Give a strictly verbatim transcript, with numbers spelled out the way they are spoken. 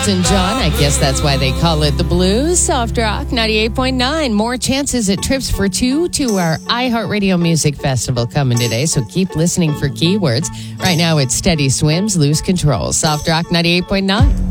Elton John. I guess that's why they call it the blues. Soft Rock ninety-eight point nine. More chances at trips for two to our iHeartRadio Music Festival coming today, so keep listening for keywords. Right now it's Steady Swims, Lose Control. Soft Rock ninety-eight point nine.